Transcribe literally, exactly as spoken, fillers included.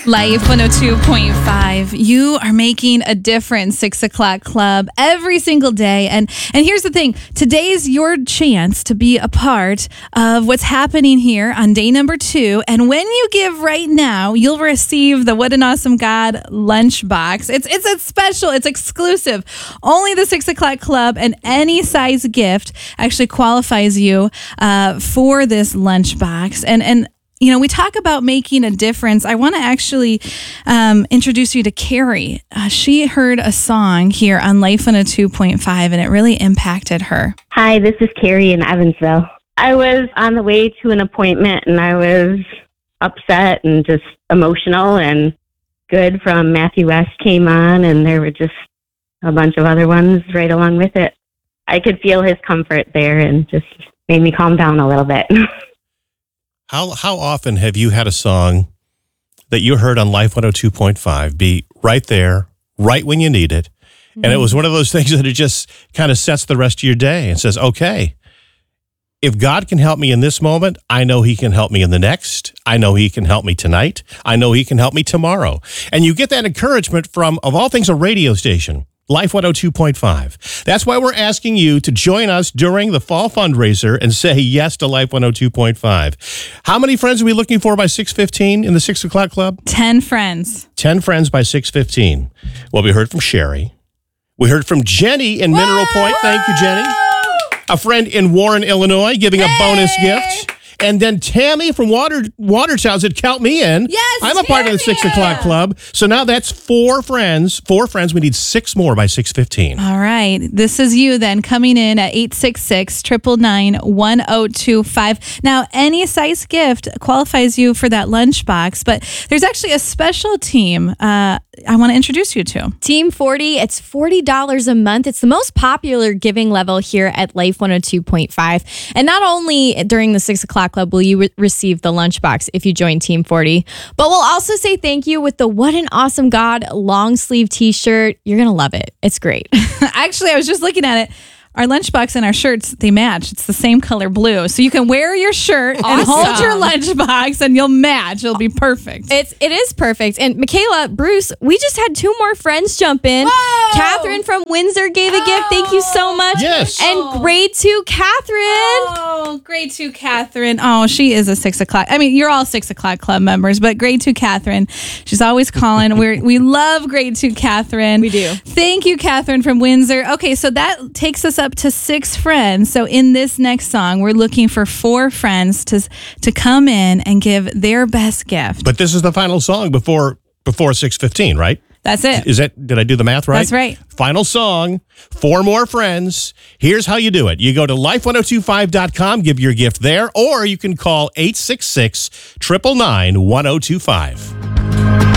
Life one oh two point five. You are making a difference, six o'clock Club, every single day. And and here's the thing. Today's your chance to be a part of what's happening here on day number two. And when you give right now, you'll receive the What an Awesome God lunchbox. It's, it's a special, it's exclusive. Only the six o'clock Club and any size gift actually qualifies you uh, for this lunchbox. And, and You know, we talk about making a difference. I want to actually um, introduce you to Carrie. Uh, she heard a song here on Life one oh two point five, and it really impacted her. Hi, this is Carrie in Evansville. I was on the way to an appointment, and I was upset and just emotional, and Good from Matthew West came on, and there were just a bunch of other ones right along with it. I could feel his comfort there and just made me calm down a little bit. How how often have you had a song that you heard on Life one oh two point five be right there, right when you need it, mm-hmm. and it was one of those things that it just kind of sets the rest of your day and says, okay, if God can help me in this moment, I know he can help me in the next. I know he can help me tonight. I know he can help me tomorrow. And you get that encouragement from, of all things, a radio station. Life one oh two point five. That's why we're asking you to join us during the fall fundraiser and say yes to Life one oh two point five. How many friends are we looking for by six fifteen in the six o'clock Club? Ten friends. Ten friends by six fifteen. Well, we heard from Sherry. We heard from Jenny in Whoa! Mineral Point. Thank you, Jenny. A friend in Warren, Illinois, giving hey! a bonus gift. And then Tammy from Water Watertown said, count me in. Yes, I'm a part of the six o'clock Club. So now that's four friends. Four friends. We need six more by six fifteen. All right. This is you then coming in at eight six six, nine nine nine, one oh two five. Now, any size gift qualifies you for that lunchbox, but there's actually a special team uh, I want to introduce you to. Team forty. It's forty dollars a month. It's the most popular giving level here at Life one oh two point five. And not only during the six o'clock Club will you re- receive the lunchbox if you join Team forty, but we'll also say thank you with the What an Awesome God long sleeve t-shirt. You're going to love it. It's great. Actually, I was just looking at it. Our lunchbox and our shirts, they match. It's the same color blue. So you can wear your shirt awesome. and hold your lunchbox and you'll match. It'll be perfect. It's, it is perfect. And Michaela, Bruce, we just had two more friends jump in. Whoa! Catherine from Windsor gave a oh, gift. Thank you so much. Yes. And grade two, Catherine. Oh, grade two, Catherine. Oh, she is a six o'clock. I mean, you're all six o'clock Club members, but grade two, Catherine, she's always calling. we we love grade two, Catherine. We do. Thank you, Catherine from Windsor. Okay, so that takes us up to six friends. So in this next song, we're looking for four friends to to come in and give their best gift. But this is the final song before before six fifteen, right? That's it. Is that, did I do the math right? That's right. Final song, four more friends. Here's how you do it. You go to life one oh two five dot com, give your gift there, or you can call eight six six, nine nine nine, one oh two five.